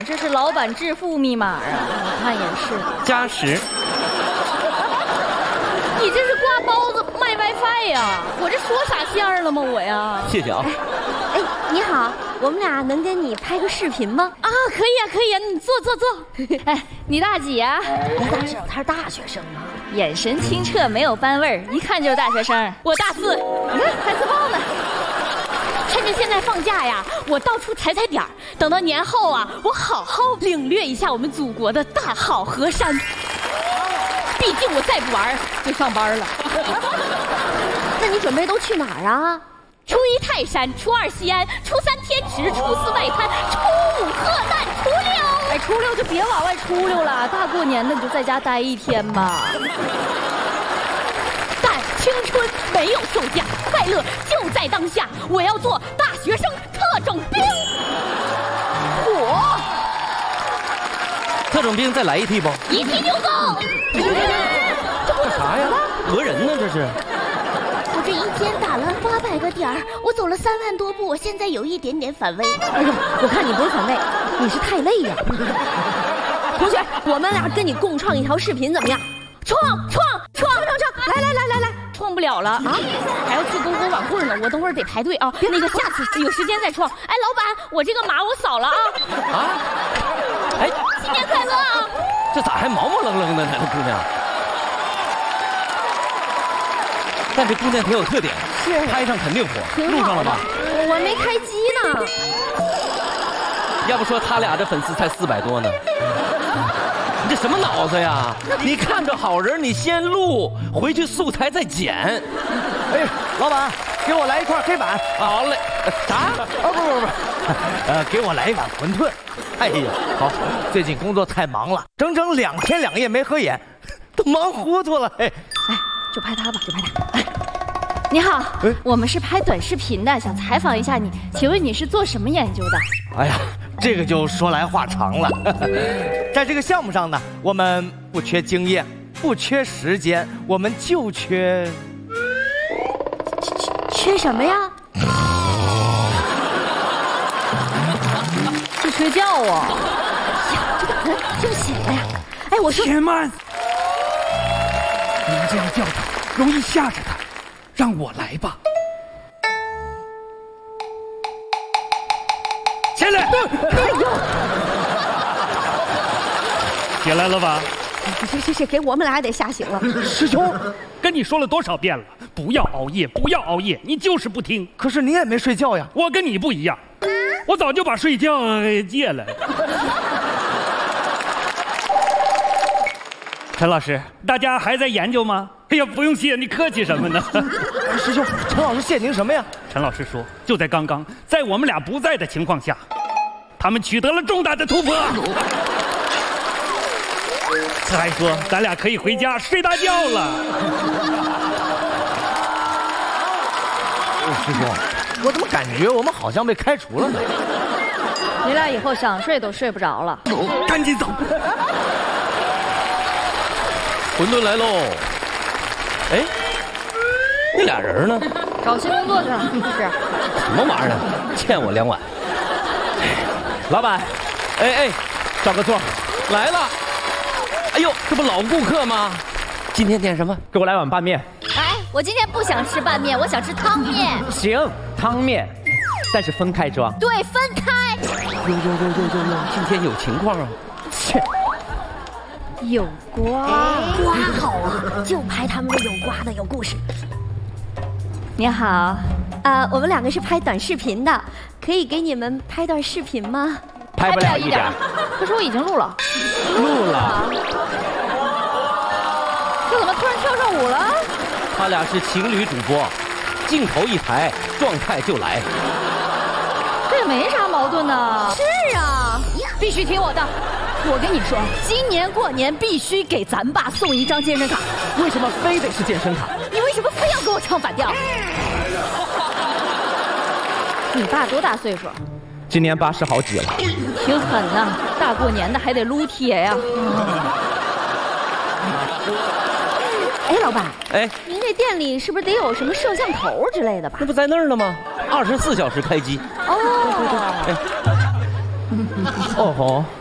这是老板致富密码啊！我看也是。 加10。 你这是挂包子卖 WiFi 呀？我这说傻线儿了吗？我呀。 谢谢啊。 哎，你好，我们俩能跟你拍个视频吗？ 啊，可以啊，可以啊，你坐。哎，你大几呀？ 你咋知道他是大学生啊？ 眼神清澈，没有班味儿，一看就是大学生。我大4，你看还自爆呢。趁着现在放假呀，我到处踩点儿，等到年后啊，我好好领略一下我们祖国的大好河山。毕竟我再不玩就上班了。 那你准备都去哪儿啊？ 初1泰山，初2西安，初3天池，初4外滩，初5河南，初6。哎，初6就别往外出溜了，大过年的你就在家待1天吧。但青春没有售价，快乐就在当下。我要做大学生特种兵。我特种兵再来一替不？ 一替就够。 这干啥呀？讹人呢这是。 我这一天打了800个点儿，我走了3万多步，我现在有一点点反胃。 哎呀，我看你不是反胃，你是太累呀。 同学，我们俩跟你共创一条视频怎么样？ 创！来，创不了了啊！还要去篝火晚会呢，我等会儿得排队啊。那个下次有时间再创。哎，老板，我这个码我扫了啊。 啊？哎， 新年快乐啊！ 这咋还毛毛愣愣的呢？这姑娘。但这姑娘挺有特点， 是拍上肯定火，录上了吧？ 我没开机呢。 要不说他俩这粉丝才400多呢。你这什么脑子呀？你看着好人，你先录，回去素材再剪。 哎，老板，给我来一块黑板。 好嘞。啥？ 不，给我来一碗馄饨。哎呀，好，最近工作太忙了，整整2天2夜没合眼，都忙糊涂了。哎， 就拍他吧，就拍他。哎，你好，我们是拍短视频的，想采访一下你，请问你是做什么研究的？ 哎呀，这个就说来话长了。在这个项目上呢，我们不缺经验，不缺时间，我们就缺什么呀？ 是睡觉啊！ 这个人就醒了呀！哎，我说， 且慢，你们这样叫他，容易吓着他，让我来吧。起来！ 哎呦， 起来了吧？ 是，给我们俩也得吓醒了。 师兄，跟你说了多少遍了，不要熬夜，不要熬夜，你就是不听。 可是你也没睡觉呀。 我跟你不一样，我早就把睡觉给戒了。陈老师，大家还在研究吗？哎呀，不用谢，你客气什么呢？ 师兄，陈老师谢您什么呀？ 陈老师说，就在刚刚，在我们俩不在的情况下，他们取得了重大的突破。他还说，咱俩可以回家睡大觉了。 师兄，我怎么感觉我们好像被开除了呢？ 你俩以后想睡都睡不着了。 赶紧走。 馄饨来喽！哎，那俩人呢？ 找新工作去了。是。 什么玩意儿？欠我2碗。老板，哎，找个座。来了。哎呦，这不老顾客吗？今天点什么？ 给我来碗拌面。 哎，我今天不想吃拌面，我想吃汤面。 行，汤面，但是分开装。 对，分开。 有，今天有情况啊。 切。 有瓜好啊，就拍他们这有瓜的有故事。 你好， 我们2个是拍短视频的，可以给你们拍段视频吗？ 拍不了一点。 可是我已经录了。 录了。 这怎么突然跳上舞了？ 他俩是情侣主播，镜头一抬，状态就来。 这也没啥矛盾呢。 是啊， 必须听我的。我跟你说，今年过年必须给咱爸送一张健身卡。 为什么非得是健身卡？ 你为什么非要跟我唱反调？你爸多大岁数？ 今年80好几了。 挺狠呐，大过年的还得撸铁呀。 哎，老板， 哎， 您这店里是不是得有什么摄像头之类的吧？ 那不在那儿呢吗？24小时开机。 哦。 哎。 哦吼，